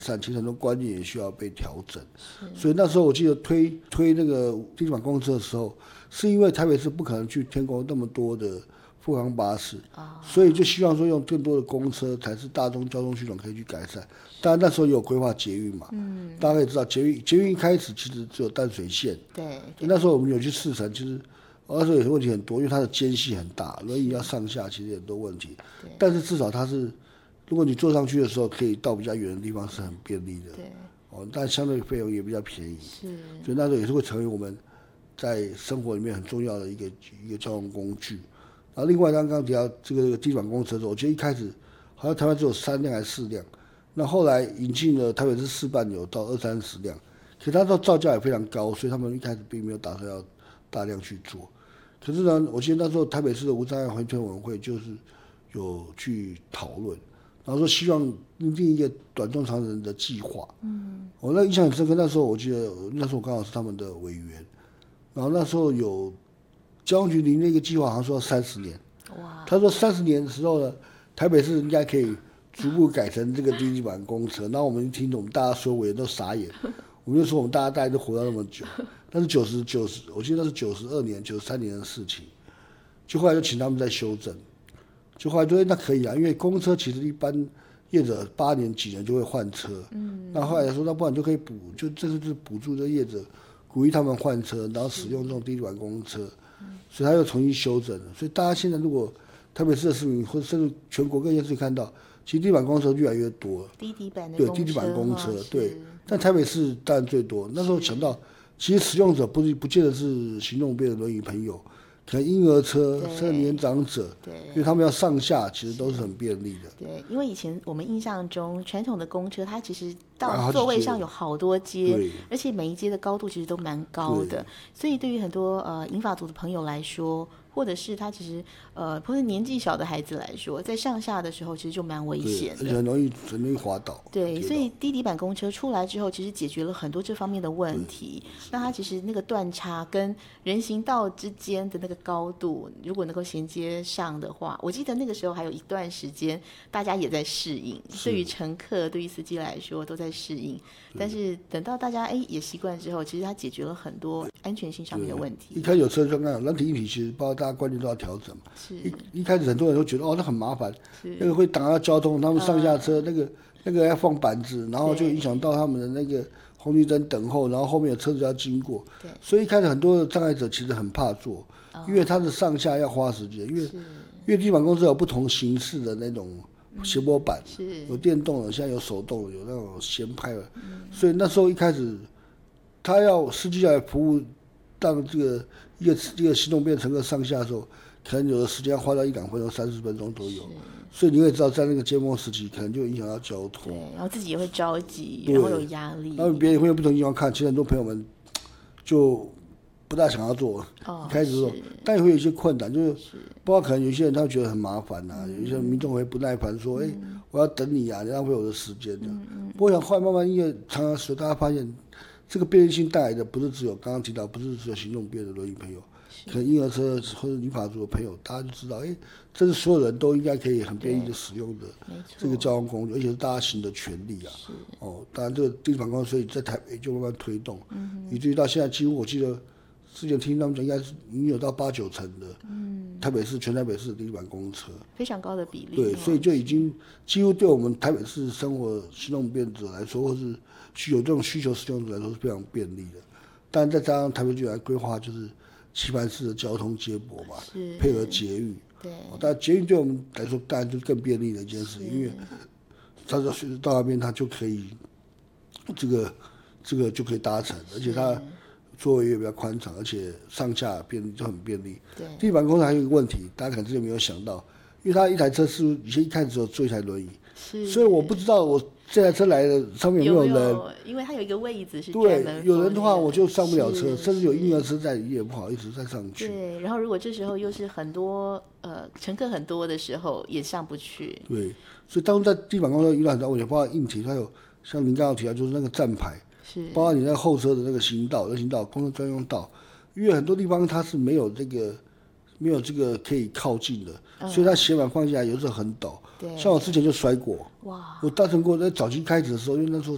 善，其实很多观念也需要被调整。所以那时候我记得推那个低轨公车的时候，是因为台北市不可能去添购那么多的复航巴士，所以就希望说用更多的公车才是大众交通系统可以去改善。当然那时候也有规划捷运嘛，大家可以知道捷运一开始其实只有淡水线， 对， 那时候我们有去试乘，其实那时候有些问题很多，因为它的间隙很大，轮椅要上下其实很多问题，但是至少它是，如果你坐上去的时候可以到比较远的地方是很便利的， 对， 但相对费用也比较便宜， 是， 所以那时候也是会成为我们在生活里面很重要的一个交通工具。然后另外刚刚提到这个低轨公车的时候，我觉得一开始好像台湾只有3辆还是4辆，那后来引进了台北市示范有到20-30辆，可是它的造价也非常高，所以他们一开始并没有打算要大量去做。可是呢，我记得那时候台北市的无障碍环境委员会就是有去讨论，然后说希望拟定一个短中长程的计划。我那印象很深刻，那时候我记得那时候我刚好是他们的委员，然后那时候有交通局拟那个计划，好像说要30年。哇！他说30年的时候呢，台北市应该可以逐步改成这个低轨公车。然后我们一听懂，我们大家所有委员都傻眼，我们就说我们大概都活到那么久，但是90，我记得那是92年、93年的事情，就后来就请他们再修正，就后来就那可以啊，因为公车其实一般业者8年几年就会换车，那后来说那不然就可以就这是补助这业者，鼓励他们换车，然后使用这种低轨公车，所以他又重新修正了。所以大家现在如果台北市的市民或者甚至全国各县市看到，其实低轨公车越来越多， 低底版的对公车， 低轨公车，对，但台北市当然最多。那时候想到，其实使用者不见得是行动不便的轮椅朋友，可能婴儿车甚至年长者， 对， 因为他们要上下，其实都是很便利的。 对，因为以前我们印象中传统的公车，它其实到座位上有好多阶，而且每一阶的高度其实都蛮高的，所以对于很多银发族的朋友来说，或者是他其实或者年纪小的孩子来说，在上下的时候其实就蛮危险的， 而且很容易滑倒。 对，所以低底板公车出来之后，其实解决了很多这方面的问题。那它其实那个断差跟人行道之间的那个高度，如果能够衔接上的话，我记得那个时候还有一段时间大家也在适应，对于乘客、对于司机来说都在适应。但是等到大家也习惯之后，其实它解决了很多安全性上面的问题。 一开始有车窗人体硬体，其实包括大家观念都要调整嘛。一开始很多人都觉得那很麻烦，那个会挡到交通，他们上下车那个要放板子，然后就影响到他们的那个红绿灯等候，然后后面有车子要经过。所以一开始很多的障碍者其实很怕坐，因为他的上下要花时间，因为地板公车有不同形式的那种斜坡板，有电动的，现在有手动的，有那种掀拍的，所以那时候一开始他要司机来服务，让这个一个行动便乘客上下的时候，可能有的时间要花到1-2分钟、30分钟都有。所以你会知道，在那个尖峰时期，可能就影响到交通。 对，然后自己也会着急，然后有压力。 然后别人会有不同地方看，其实很多朋友们就不大想要做。一开始说，但也会有一些困难，就是包括可能有些人他会觉得很麻烦呐，有些民众会不耐烦说：“我要等你啊，你浪费我的时间。”不过想后来慢慢因为常常时候，大家发现这个便利性带来的不是只有刚刚提到，不是只有行动便的轮椅朋友。可能婴儿车或者女法族的朋友，大家就知道，这是所有人都应该可以很便利的使用的这个交通工具，而且是大家行的权利啊。当然这个低轨公车，所以在台北就慢慢推动，以至于到现在几乎我记得之前听他们讲，应该是已经有到8-9成的，全台北市的低轨公车， 非常高的比例。 对，所以就已经几乎对我们台北市生活行动便者来说，或是有这种需求使用者来说是非常便利的。但再加上台北局来规划，就是棋盘式的交通接驳嘛，配合捷运。 对， 但捷运对我们来说当然就是更便利的一件事，因为它随时到那边它就可以，这个就可以搭乘，而且它座位也比较宽敞，而且上下就很便利。 对， 地板公车还有一个问题，大家可能之前没有想到，因为它一台车是以前一开始只有坐一台轮椅，所以我不知道我这台车来的上面有没有人， 因为它有一个位置是对，有人的话我就上不了车，甚至有婴儿车在里面也不好意思再上去。 对，然后如果这时候又是很多乘客很多的时候，也上不去。 对，所以当初在地板公车遇到很多问题，包括硬体，它有像您刚刚提到，就是那个站牌，包括你在后车的那个行道、人行道、公车专用道，因为很多地方它是没有这个可以靠近的，所以它斜板放下来有时候很陡。像我之前就摔过，哇！我搭乘过在早期开始的时候，因为那时候